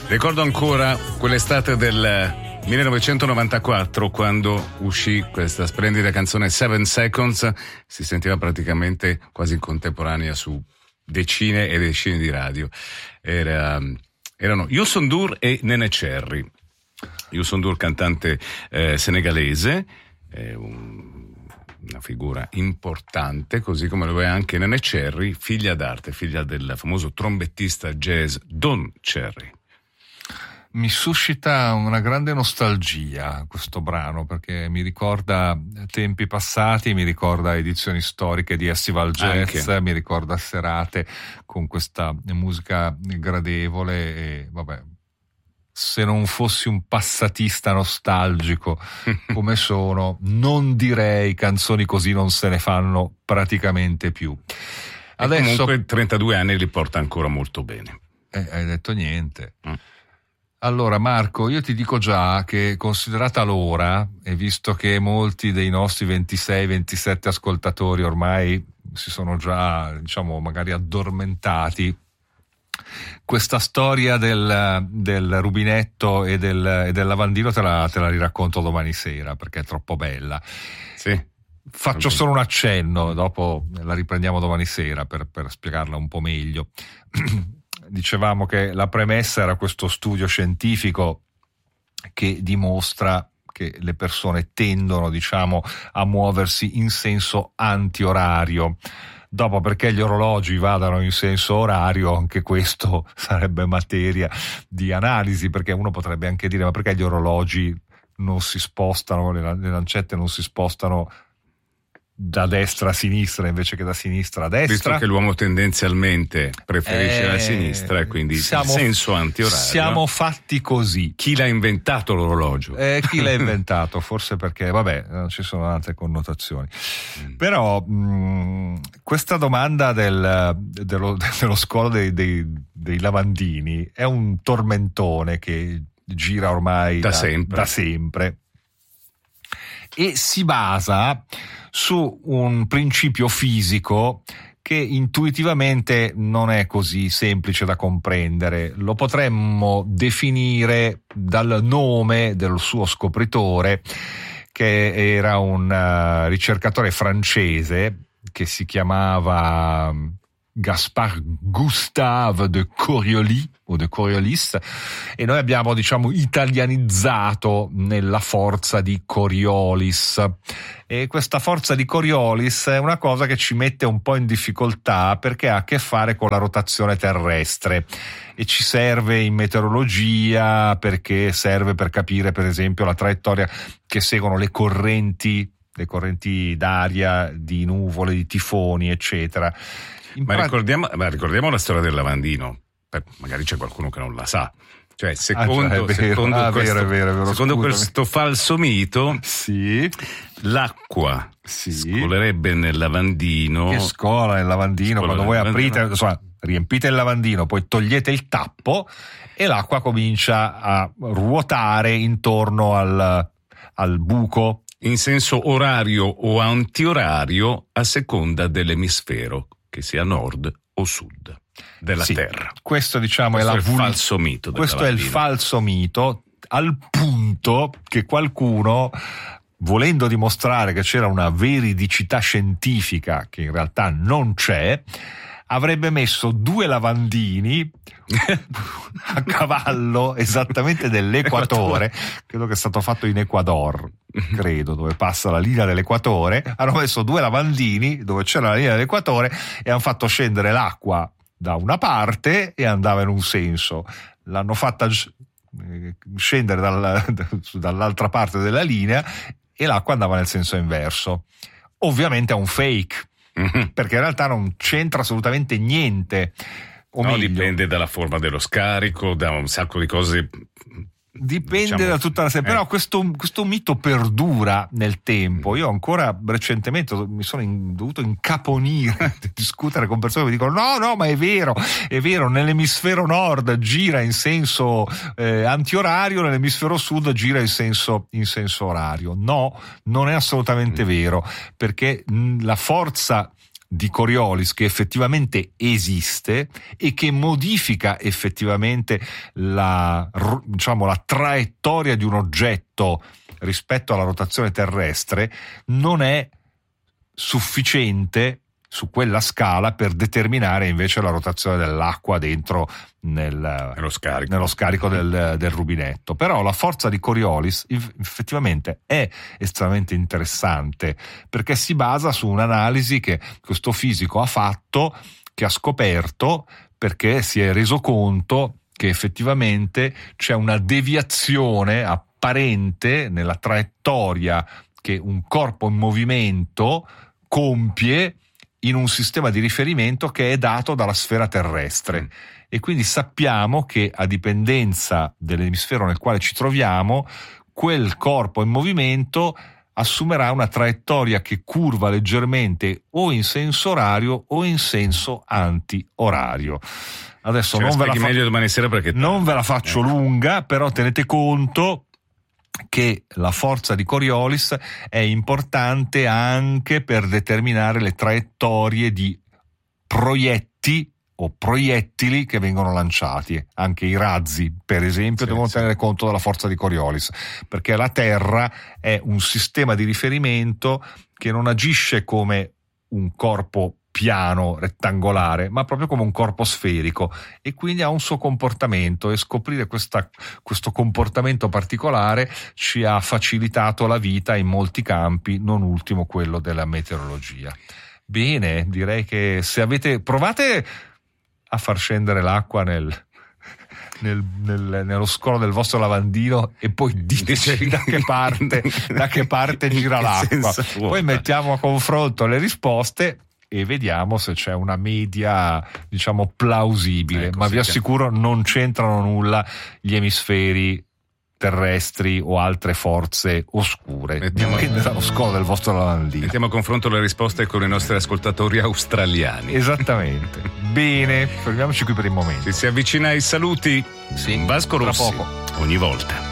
Ricordo ancora quell'estate del 1994 quando uscì questa splendida canzone 7 Seconds, si sentiva praticamente quasi in contemporanea su decine e decine di radio. Erano Youssou N'Dour e Néné Cherry. Youssou N'Dour, cantante senegalese, una figura importante, così come lo è anche Néné Cherry, figlia d'arte, figlia del famoso trombettista jazz Don Cherry. Mi suscita una grande nostalgia questo brano, perché mi ricorda tempi passati, mi ricorda edizioni storiche di Festival Jazz, mi ricorda serate con questa musica gradevole e vabbè, se non fossi un passatista nostalgico come sono, non direi canzoni così non se ne fanno praticamente più. Adesso comunque 32 anni li porta ancora molto bene. Hai detto niente. Allora Marco, io ti dico già che, considerata l'ora, e visto che molti dei nostri 26-27 ascoltatori ormai si sono già, diciamo, magari addormentati, questa storia del rubinetto e del lavandino te la riracconto domani sera, perché è troppo bella. Sì. Faccio solo un accenno, dopo la riprendiamo domani sera per spiegarla un po' meglio. Dicevamo che la premessa era questo studio scientifico che dimostra che le persone tendono, diciamo, a muoversi in senso antiorario. Dopo, perché gli orologi vadano in senso orario, anche questo sarebbe materia di analisi, perché uno potrebbe anche dire: ma perché gli orologi non si spostano, le lancette non si spostano da destra a sinistra invece che da sinistra a destra? Visto che l'uomo tendenzialmente preferisce la sinistra e quindi il senso antiorario. Siamo fatti così. Chi l'ha inventato l'orologio? Chi l'ha inventato? Forse perché, vabbè, ci sono altre connotazioni. Però questa domanda dello scolo dei lavandini è un tormentone che gira ormai da sempre e si basa su un principio fisico che intuitivamente non è così semplice da comprendere. Lo potremmo definire dal nome del suo scopritore, che era un ricercatore francese che si chiamava Gaspard Gustave de Coriolis o de Coriolis, e noi abbiamo, diciamo, italianizzato nella forza di Coriolis. E questa forza di Coriolis è una cosa che ci mette un po' in difficoltà, perché ha a che fare con la rotazione terrestre e ci serve in meteorologia, perché serve per capire, per esempio, la traiettoria che seguono le correnti d'aria, di nuvole, di tifoni, eccetera. Ricordiamo la storia del lavandino, magari c'è qualcuno che non la sa. Cioè, secondo questo falso mito, sì, l'acqua scolerebbe nel lavandino. Che scola nel lavandino? Quando voi aprite, riempite il lavandino, poi togliete il tappo e l'acqua comincia a ruotare intorno al buco. In senso orario o antiorario, a seconda dell'emisfero, che sia nord o sud della Terra. Questo, diciamo, è il falso mito. Questo è il falso mito, al punto che qualcuno, volendo dimostrare che c'era una veridicità scientifica che in realtà non c'è, avrebbe messo 2 lavandini a cavallo esattamente dell'equatore. Credo che è stato fatto in Ecuador, dove passa la linea dell'equatore. Hanno messo 2 lavandini dove c'era la linea dell'equatore e hanno fatto scendere l'acqua da una parte e andava in un senso. L'hanno fatta scendere dall'altra parte della linea e l'acqua andava nel senso inverso. Ovviamente è un fake, perché in realtà non c'entra assolutamente niente. Dipende dalla forma dello scarico, da un sacco di cose. Dipende, diciamo, da tutta la serie, però questo mito perdura nel tempo. Io ancora recentemente mi sono dovuto incaponire, discutere con persone che dicono no, ma è vero, nell'emisfero nord gira in senso antiorario, nell'emisfero sud gira in senso orario. No, non è assolutamente vero, perché la forza di Coriolis che effettivamente esiste e che modifica effettivamente la traiettoria di un oggetto rispetto alla rotazione terrestre, non è sufficiente su quella scala per determinare invece la rotazione dell'acqua dentro nello scarico del rubinetto. Però la forza di Coriolis effettivamente è estremamente interessante, perché si basa su un'analisi che questo fisico ha fatto, che ha scoperto, perché si è reso conto che effettivamente c'è una deviazione apparente nella traiettoria che un corpo in movimento compie in un sistema di riferimento che è dato dalla sfera terrestre. E quindi sappiamo che, a dipendenza dell'emisfero nel quale ci troviamo, quel corpo in movimento assumerà una traiettoria che curva leggermente o in senso orario o in senso anti-orario. Adesso non ve la faccio lunga, però tenete conto che la forza di Coriolis è importante anche per determinare le traiettorie di proietti o proiettili che vengono lanciati. Anche i razzi, per esempio, devono tenere conto della forza di Coriolis, perché la Terra è un sistema di riferimento che non agisce come un corpo piano, rettangolare, ma proprio come un corpo sferico, e quindi ha un suo comportamento, e scoprire questo comportamento particolare ci ha facilitato la vita in molti campi, non ultimo quello della meteorologia. Bene, direi che se provate a far scendere l'acqua nello scolo del vostro lavandino e poi diteci da che parte gira l'acqua. Poi mettiamo a confronto le risposte e vediamo se c'è una media, diciamo, plausibile, ma vi assicuro non c'entrano nulla gli emisferi terrestri o altre forze oscure. Dipende dallo scolo del vostro lavandino. Mettiamo a confronto le risposte con i nostri ascoltatori australiani. Esattamente. Bene, fermiamoci qui per il momento. Si avvicina ai saluti. Sì, Vasco Rossi, tra poco. ogni volta.